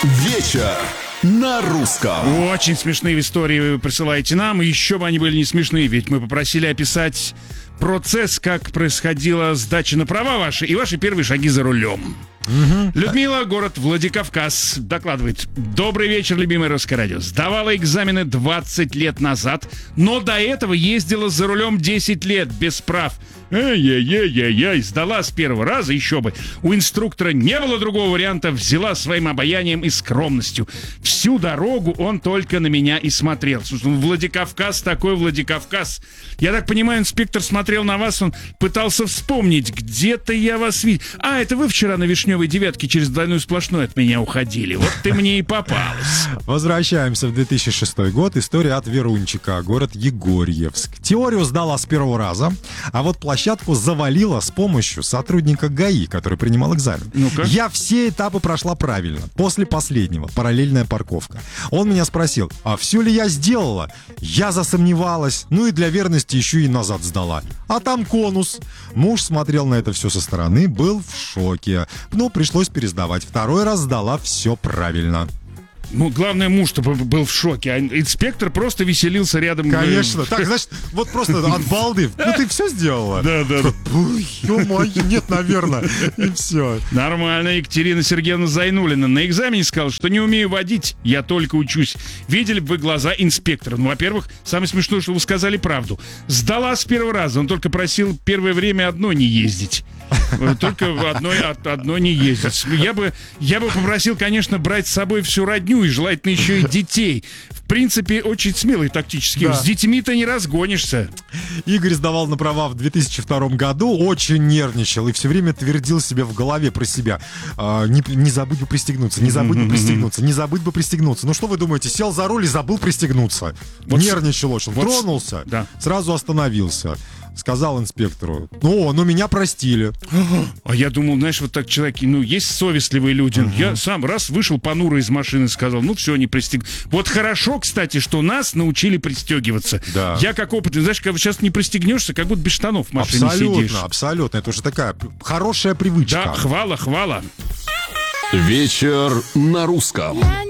Вечер на русском. Очень смешные истории вы присылаете нам. И еще бы они были не смешные, ведь мы попросили описать процесс, как происходила сдача на права ваши и ваши первые шаги за рулем. Людмила, город Владикавказ, докладывает. Добрый вечер, любимое Русское радио. Сдавала экзамены 20 лет назад, но до этого ездила за рулем 10 лет без прав. Ай-яй-яй-яй-яй, сдала с первого раза, еще бы. У инструктора не было другого варианта, взяла своим обаянием и скромностью. Всю дорогу он только на меня и смотрел. Слушай, ну Владикавказ такой Владикавказ. Я так понимаю, инспектор смотрел на вас, он пытался вспомнить, где-то я вас видел. А, это вы вчера на Вишневой девятке через двойную сплошную от меня уходили. Вот ты мне и попалась. Возвращаемся в 2006 год. История от Верунчика, город Егорьевск. Теорию сдала с первого раза, а вот площадку завалила с помощью сотрудника ГАИ, который принимал экзамен. Ну-ка. Я все этапы прошла правильно. После последнего, параллельная парковка. Он меня спросил, а все ли я сделала? Я засомневалась. Ну и для верности еще и назад сдала. А там конус. Муж смотрел на это все со стороны, был в шоке. Но пришлось пересдавать. Второй раз сдала все правильно. Ну, главное, муж чтобы был в шоке, а инспектор просто веселился рядом. Конечно. Так, значит, вот просто от балды. Ну, ты все сделала? Да. Ё-моё, нет, наверное. И все. Нормально. Екатерина Сергеевна Зайнулина на экзамене сказала, что не умею водить, я только учусь. Видели бы вы глаза инспектора? Ну, во-первых, самое смешное, что вы сказали правду. Сдала с первого раза, он только просил первое время одной не ездить. Только одной не ездить. Я бы попросил, конечно, брать с собой всю родню и желательно еще и детей. В принципе, очень смелый тактический. Да. С детьми-то не разгонишься. Игорь сдавал на права в 2002 году, очень нервничал и все время твердил себе в голове про себя. Не забыть бы пристегнуться, не забыть бы пристегнуться, не забыть бы пристегнуться. Ну что вы думаете, сел за руль и забыл пристегнуться. Вот нервничал очень, тронулся, да. Сразу остановился. Сказал инспектору, ну меня простили. А я думал, знаешь, вот так человек, есть совестливые люди. Я сам раз вышел понуро из машины и сказал, ну все, не пристег. Вот хорошо, кстати, что нас научили пристегиваться. Да. Я как опытный, знаешь, когда сейчас не пристегнешься, как будто без штанов в машине сидишь. Абсолютно, это уже такая хорошая привычка. Да, хвала. Вечер на русском.